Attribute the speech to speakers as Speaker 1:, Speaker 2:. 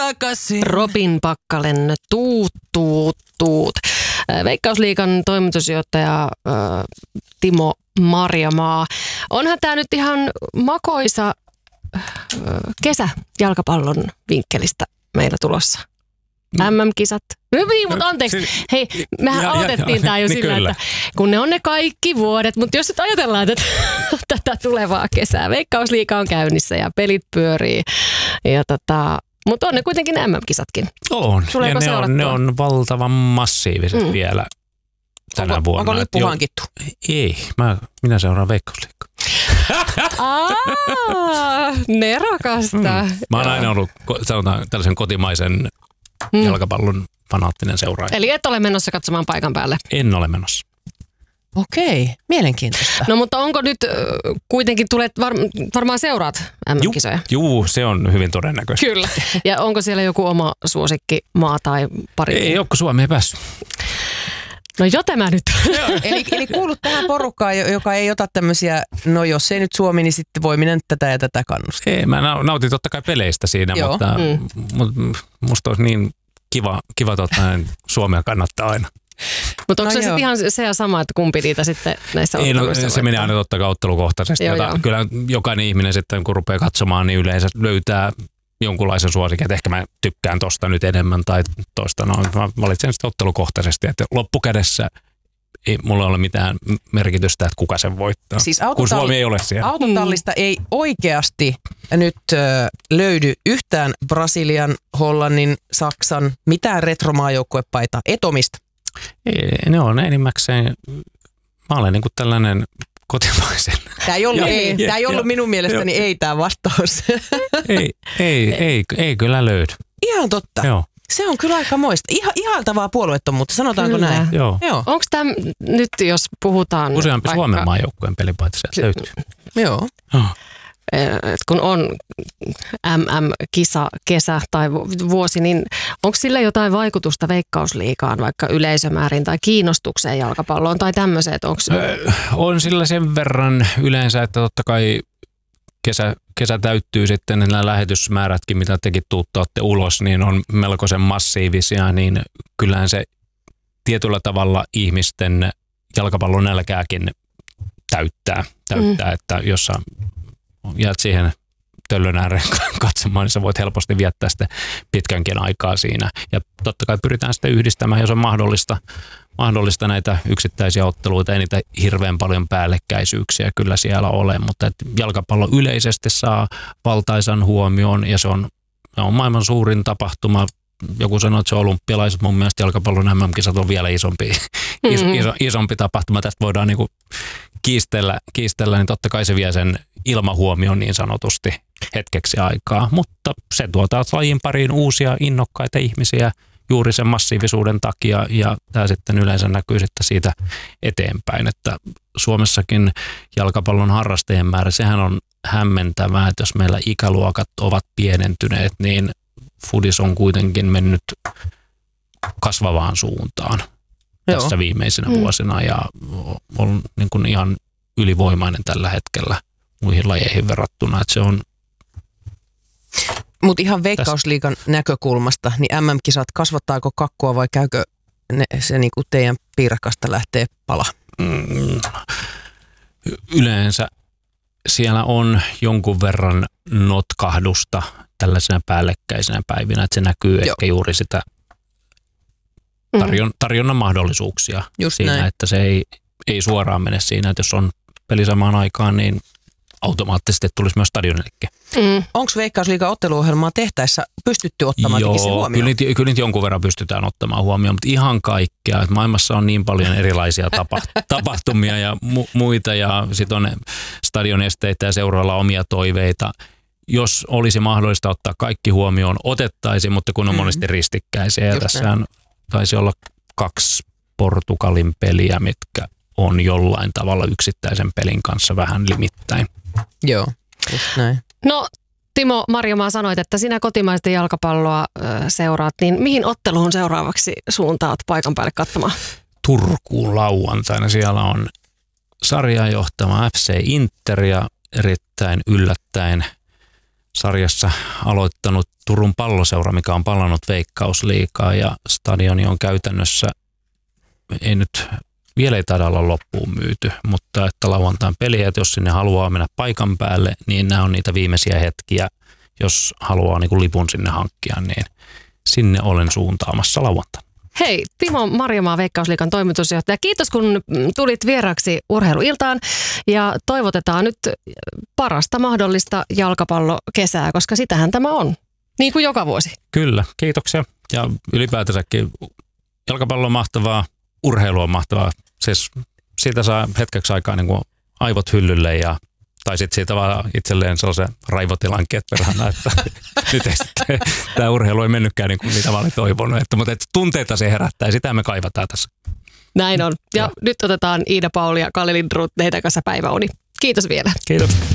Speaker 1: takaisin.
Speaker 2: Robin Pakkalen, tuut. Veikkausliigan toimitusjohtaja Timo Marjamaa. Onhan tämä nyt ihan makoisa kesä jalkapallon vinkkelistä meillä tulossa. MM-kisat. Hyvin, mutta anteeksi. Hei, mehän aloitettiin tämä jo sillä, että kun ne on ne kaikki vuodet, mutta jos nyt ajatellaan tätä tulevaa kesää, Veikkausliiga on käynnissä ja pelit pyörii. Ja mutta on ne kuitenkin MM-kisatkin.
Speaker 3: On.
Speaker 2: Tuleeko
Speaker 3: ja ne on valtavan massiiviset vielä tänä vuonna.
Speaker 1: Onko lippu hankittu?
Speaker 3: Ei, minä seuraan Veikkausliigaa.
Speaker 2: Nerokasta.
Speaker 3: Mä oon aina ollut, sanotaan, tällaisen kotimaisen jalkapallon fanaattinen seuraaja.
Speaker 2: Eli et ole menossa katsomaan paikan päälle?
Speaker 3: En ole menossa.
Speaker 1: Okei, mielenkiintoista.
Speaker 2: No mutta onko nyt kuitenkin tulet, varmaan seuraat MM-kisoja?
Speaker 3: Juu, se on hyvin todennäköistä.
Speaker 2: Kyllä. Ja onko siellä joku oma suosikkimaa tai pari?
Speaker 3: Ei ole, kun Suomi ei päässyt.
Speaker 2: No jo tämä nyt.
Speaker 1: Eli kuulut tähän porukkaan, joka ei ota tämmöisiä, no jos ei nyt Suomi, niin sitten voi minä tätä ja tätä kannustaa.
Speaker 3: Ei, mä nautin totta kai peleistä siinä, mutta musta olisi niin kiva Suomea kannattaa aina.
Speaker 2: Mutta onko se sitten ihan se ja sama, että kumpi niitä sitten näissä otteluissa
Speaker 3: se menee aina totta kai ottelukohtaisesti. Kyllä jokainen ihminen sitten, kun rupeaa katsomaan, niin yleensä löytää jonkunlaisen suosikin, että ehkä mä tykkään tosta nyt enemmän tai tosta. No, mä valitsen sitten ottelukohtaisesti, että loppukädessä ei mulla ole mitään merkitystä, että kuka sen voittaa, siis kun Suomi ei ole siellä.
Speaker 1: Autotallista ei oikeasti nyt löydy yhtään Brasilian, Hollannin, Saksan, mitään retromaajoukkuepaita. Etomista.
Speaker 3: Ei, ne on enimmäkseen, mä olen niin kuin tällainen kotimaisen.
Speaker 1: Tämä ei ollut minun mielestäni ei tämä vastaus.
Speaker 3: Ei kyllä löydy.
Speaker 1: Ihan totta. Joo. Se on kyllä aika moista. Ihaltavaa puolueettomuutta, sanotaanko kyllä näin?
Speaker 3: Joo.
Speaker 2: Onko tämä nyt, jos puhutaan...
Speaker 3: Useampi Suomen maajoukkueen pelipaita sieltä löytyy.
Speaker 1: Joo.
Speaker 2: Kun on MM-kisa, kesä tai vuosi, niin onko sillä jotain vaikutusta Veikkausliigaan, vaikka yleisömäärin tai kiinnostukseen jalkapalloon tai tämmöiset?
Speaker 3: On sillä sen verran yleensä, että totta kai kesä täyttyy sitten, nämä lähetysmäärätkin, mitä tekin tuuttaatte ulos, niin on melkoisen massiivisia, niin kyllähän se tietyllä tavalla ihmisten jalkapallon nälkääkin täyttää, että jos jäät siihen töllön ääreen katsomaan, niin sä voit helposti viettää sitten pitkänkin aikaa siinä. Ja totta kai pyritään sitten yhdistämään, jos on mahdollista näitä yksittäisiä otteluita, ei niitä hirveän paljon päällekkäisyyksiä kyllä siellä ole, mutta jalkapallo yleisesti saa valtaisan huomioon ja se on maailman suurin tapahtuma. Joku sanoi, että se on olympialaiset, mun mielestä jalkapallon MM-kisat on vielä isompi tapahtuma. Tästä voidaan niinku kiistellä, niin totta kai se vie sen ilmahuomion niin sanotusti hetkeksi aikaa, mutta se tuo taas lajin pariin uusia innokkaita ihmisiä juuri sen massiivisuuden takia ja tämä sitten yleensä näkyy sitten siitä eteenpäin, että Suomessakin jalkapallon harrastajien määrä, sehän on hämmentävää, että jos meillä ikäluokat ovat pienentyneet, niin fudis on kuitenkin mennyt kasvavaan suuntaan tässä viimeisenä vuosina ja on niin kuin ihan ylivoimainen tällä hetkellä muihin lajeihin verrattuna, että se on.
Speaker 1: Mutta ihan Veikkausliigan näkökulmasta, niin MM-kisat, kasvattaako kakkua vai käykö se niinku teidän piirakasta lähtee pala?
Speaker 3: Yleensä siellä on jonkun verran notkahdusta tällaisena päällekkäisenä päivinä, että se näkyy ehkä juuri sitä tarjonnan mahdollisuuksia
Speaker 1: just
Speaker 3: siinä,
Speaker 1: näin.
Speaker 3: Että se ei suoraan mene siinä, että jos on peli samaan aikaan, niin automaattisesti tulisi myös stadionillekin.
Speaker 1: Onko Veikkausliigan otteluohjelmaa tehtäessä pystytty ottamaan se huomioon?
Speaker 3: Kyllä nyt jonkun verran pystytään ottamaan huomioon, mutta ihan kaikkea. Että maailmassa on niin paljon erilaisia tapahtumia ja muita ja sitten on stadionesteitä ja seuroilla omia toiveita. Jos olisi mahdollista ottaa kaikki huomioon, otettaisiin, mutta kun on monesti ristikkäisiä. Ja tässähän taisi olla 2 Portugalin peliä, mitkä on jollain tavalla yksittäisen pelin kanssa vähän limittäin.
Speaker 1: Joo, just näin.
Speaker 2: No Timo Marjamaa, sanoit, että sinä kotimaista jalkapalloa seuraat, niin mihin otteluun seuraavaksi suuntaat paikan päälle katsomaan?
Speaker 3: Turkuun lauantaina. Siellä on sarjan johtama FC Inter ja erittäin yllättäen sarjassa aloittanut Turun Palloseura, mikä on palannut Veikkausliigaa ja stadioni on käytännössä, vielä ei taida olla loppuun myyty, mutta että lauantain peliä, että jos sinne haluaa mennä paikan päälle, niin nämä on niitä viimeisiä hetkiä, jos haluaa niin kuin lipun sinne hankkia, niin sinne olen suuntaamassa lauantaina.
Speaker 2: Hei, Timo Marjamaa, Veikkausliigan toimitusjohtaja. Kiitos, kun tulit vieraaksi Urheiluiltaan ja toivotetaan nyt parasta mahdollista jalkapallokesää, koska sitähän tämä on, niin kuin joka vuosi.
Speaker 3: Kyllä, kiitoksia. Ja ylipäätänsäkin jalkapallo on mahtavaa, urheilu on mahtavaa. Siis siitä saa hetkeksi aikaa niin kuin aivot hyllylle tai sitten siitä vaan itselleen sellaisen raivotilan ketterana, että nyt ei sitten, tämä urheilu ei mennytkään niin kuin mitä mä olin toivonut. Mutta tunteita se herättää ja sitä me kaivataan tässä.
Speaker 2: Näin on. Ja nyt otetaan Iida Pauli ja Kalle Lindroth teidän kanssa päiväuni. Kiitos vielä.
Speaker 3: Kiitos.